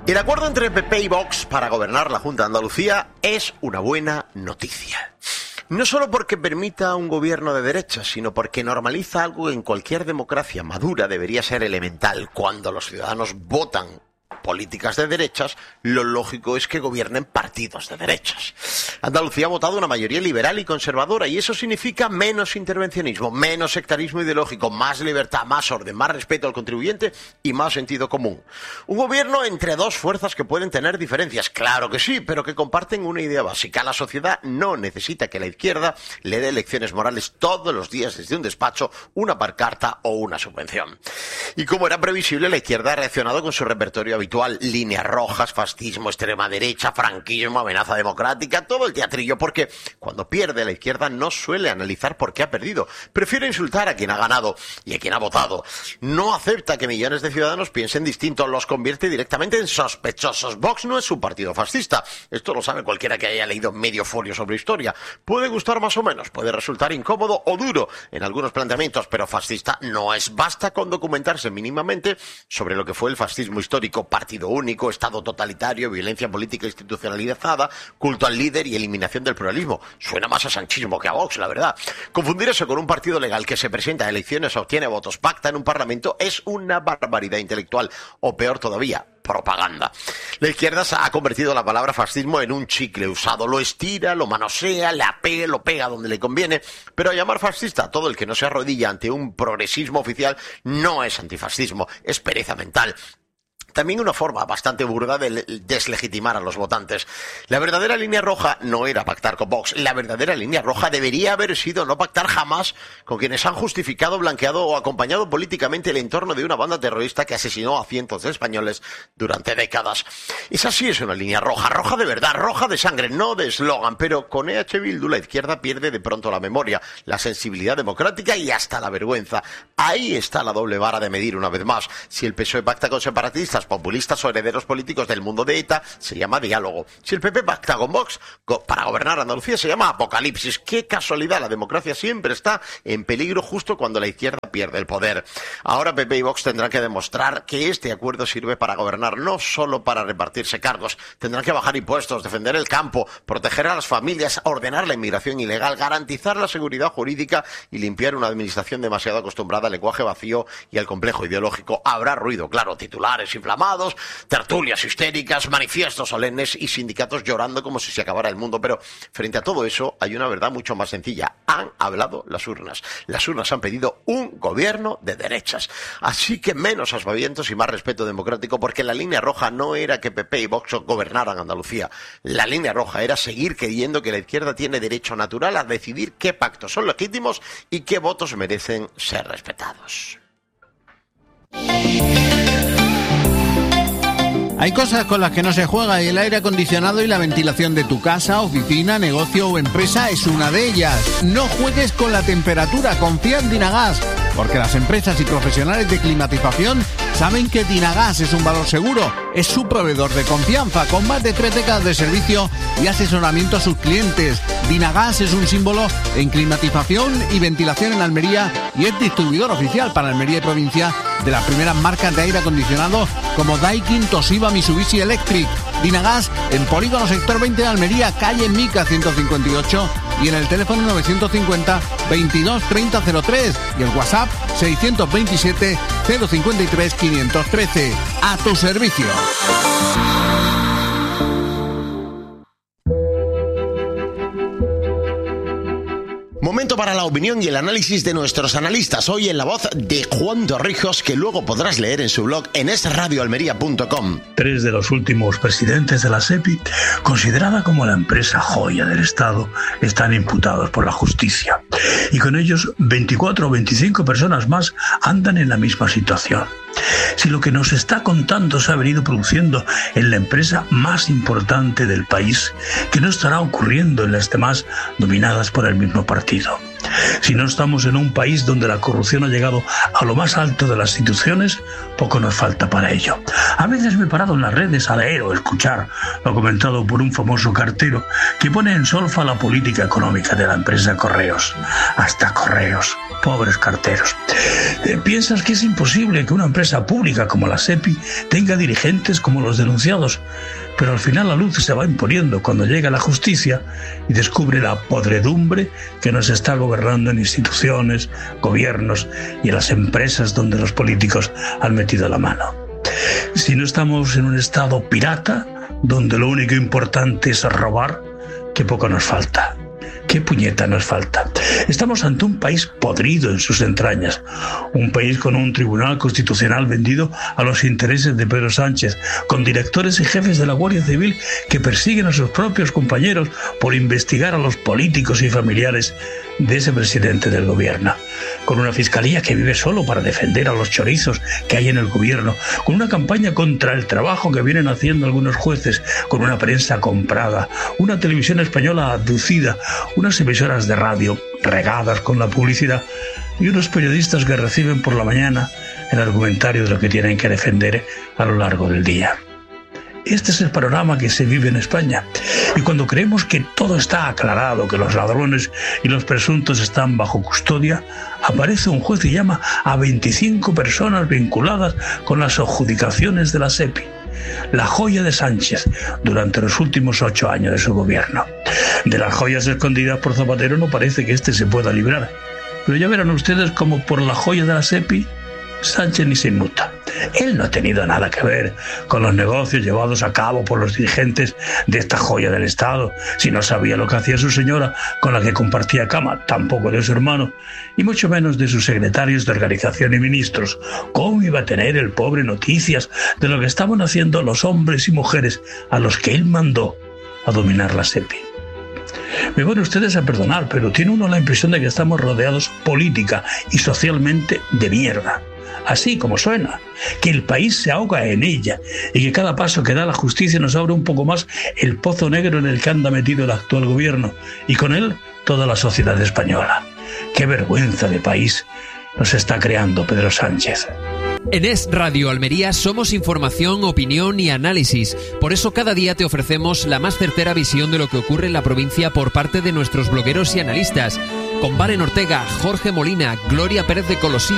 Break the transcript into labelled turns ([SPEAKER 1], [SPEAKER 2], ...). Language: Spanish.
[SPEAKER 1] El acuerdo entre PP y Vox para gobernar la Junta de Andalucía es una buena noticia. No solo porque permita un gobierno de derechas, sino porque normaliza algo que en cualquier democracia madura debería ser elemental. Cuando los ciudadanos votan políticas de derechas, lo lógico es que gobiernen partidos de derechas. Andalucía ha votado una mayoría liberal y conservadora, y eso significa menos intervencionismo, menos sectarismo ideológico, más libertad, más orden, más respeto al contribuyente y más sentido común. Un gobierno entre dos fuerzas que pueden tener diferencias, claro que sí, pero que comparten una idea básica. La sociedad no necesita que la izquierda le dé lecciones morales todos los días desde un despacho, una pancarta o una subvención. Y como era previsible, la izquierda ha reaccionado con su repertorio habitual: líneas rojas, fascismo, extrema derecha, franquismo, amenaza democrática, todo el teatrillo, porque cuando pierde la izquierda no suele analizar por qué ha perdido, prefiere insultar a quien ha ganado y a quien ha votado. No acepta que millones de ciudadanos piensen distinto, los convierte directamente en sospechosos. Vox no es un partido fascista, esto lo sabe cualquiera que haya leído medio folio sobre historia. Puede gustar más o menos, puede resultar incómodo o duro en algunos planteamientos, pero fascista no es. Basta con documentarse mínimamente sobre lo que fue el fascismo histórico: partido único, estado totalitario, violencia política institucionalizada, culto al líder y eliminación del pluralismo. Suena más a sanchismo que a Vox, la verdad. Confundir eso con un partido legal que se presenta a elecciones, obtiene votos, pacta en un parlamento, es una barbaridad intelectual, o peor todavía, propaganda. La izquierda se ha convertido la palabra fascismo en un chicle usado, lo estira, lo manosea, lo pega donde le conviene, pero llamar fascista a todo el que no se arrodilla ante un progresismo oficial no es antifascismo, es pereza mental. También una forma bastante burda de deslegitimar a los votantes. La verdadera línea roja no era pactar con Vox. La verdadera línea roja debería haber sido no pactar jamás con quienes han justificado, blanqueado o acompañado políticamente el entorno de una banda terrorista que asesinó a cientos de españoles durante décadas. Esa sí es una línea roja, roja de verdad, roja de sangre, no de eslogan. Pero con EH Bildu la izquierda pierde de pronto la memoria, la sensibilidad democrática y hasta la vergüenza. Ahí está la doble vara de medir una vez más. Si el PSOE pacta con separatistas, populistas o herederos políticos del mundo de ETA, se llama diálogo. Si el PP pacta con Vox para gobernar Andalucía, se llama apocalipsis. ¡Qué casualidad! La democracia siempre está en peligro justo cuando la izquierda pierde el poder. Ahora PP y Vox tendrán que demostrar que este acuerdo sirve para gobernar, no solo para repartirse cargos. Tendrán que bajar impuestos, defender el campo, proteger a las familias, ordenar la inmigración ilegal, garantizar la seguridad jurídica y limpiar una administración demasiado acostumbrada al lenguaje vacío y al complejo ideológico. Habrá ruido, claro, titulares inflamados, tertulias histéricas, manifiestos solemnes y sindicatos llorando como si se acabara el mundo. Pero frente a todo eso hay una verdad mucho más sencilla. Han hablado las urnas. Las urnas han pedido un gobierno de derechas. Así que menos aspavientos y más respeto democrático, porque la línea roja no era que PP y Vox gobernaran Andalucía. La línea roja era seguir creyendo que la izquierda tiene derecho natural a decidir qué pactos son legítimos y qué votos merecen ser respetados.
[SPEAKER 2] Hay cosas con las que no se juega y el aire acondicionado y la ventilación de tu casa, oficina, negocio o empresa es una de ellas. No juegues con la temperatura, confía en Dinagas, porque las empresas y profesionales de climatización saben que Dinagas es un valor seguro. Es su proveedor de confianza, con más de 3 décadas de servicio y asesoramiento a sus clientes. Dinagas es un símbolo en climatización y ventilación en Almería y es distribuidor oficial para Almería y provincia de las primeras marcas de aire acondicionado como Daikin, Toshiba, Mitsubishi Electric. Dinagas en Polígono Sector 20 de Almería, calle Mica 158 y en el teléfono 950 22 30 03 y el WhatsApp 627 053 513. A tu servicio.
[SPEAKER 1] Momento para la opinión y el análisis de nuestros analistas. Hoy en la voz de Juan Torrijos, que luego podrás leer en su blog en esradioalmería.com.
[SPEAKER 3] 3 de los últimos presidentes de la SEPI, considerada como la empresa joya del Estado, están imputados por la justicia. Y con ellos 24 o 25 personas más andan en la misma situación. Si lo que nos está contando se ha venido produciendo en la empresa más importante del país, ¿qué no estará ocurriendo en las demás dominadas por el mismo partido? Si no estamos en un país donde la corrupción ha llegado a lo más alto de las instituciones, poco nos falta para ello. A veces me he parado en las redes a leer o escuchar lo comentado por un famoso cartero que pone en solfa la política económica de la empresa Correos. Hasta Correos, pobres carteros. ¿Piensas que es imposible que una empresa pública como la SEPI tenga dirigentes como los denunciados? Pero al final la luz se va imponiendo cuando llega la justicia y descubre la podredumbre que nos está gobernando en instituciones, gobiernos y en las empresas donde los políticos han metido la mano. Si no estamos en un estado pirata, donde lo único importante es robar, qué poco nos falta. ¿Qué puñeta nos falta? Estamos ante un país podrido en sus entrañas, un país con un tribunal constitucional vendido a los intereses de Pedro Sánchez, con directores y jefes de la Guardia Civil que persiguen a sus propios compañeros por investigar a los políticos y familiares de ese presidente del gobierno, con una fiscalía que vive solo para defender a los chorizos que hay en el gobierno, con una campaña contra el trabajo que vienen haciendo algunos jueces, con una prensa comprada, una televisión española aducida, unas emisoras de radio regadas con la publicidad y unos periodistas que reciben por la mañana el argumentario de lo que tienen que defender a lo largo del día. Este es el panorama que se vive en España. Y cuando creemos que todo está aclarado, que los ladrones y los presuntos están bajo custodia, aparece un juez y llama a 25 personas vinculadas con las adjudicaciones de la SEPI, la joya de Sánchez durante los últimos 8 años de su gobierno. De las joyas escondidas por Zapatero no parece que éste se pueda librar. Pero ya verán ustedes como por la joya de la SEPI Sánchez ni se inmuta. Él no ha tenido nada que ver con los negocios llevados a cabo por los dirigentes de esta joya del Estado. Si no sabía lo que hacía su señora, con la que compartía cama, tampoco de su hermano, y mucho menos de sus secretarios de organización y ministros. ¿Cómo iba a tener el pobre noticias de lo que estaban haciendo los hombres y mujeres a los que él mandó a dominar la SEPI? Me van ustedes a perdonar, pero tiene uno la impresión de que estamos rodeados política y socialmente de mierda. Así como suena, que el país se ahoga en ella y que cada paso que da la justicia nos abre un poco más el pozo negro en el que anda metido el actual gobierno y con él toda la sociedad española. ¡Qué vergüenza de país nos está creando Pedro Sánchez!
[SPEAKER 4] En Es Radio Almería somos información, opinión y análisis. Por eso cada día te ofrecemos la más certera visión de lo que ocurre en la provincia por parte de nuestros blogueros y analistas. Con Valen Ortega, Jorge Molina, Gloria Pérez de Colosí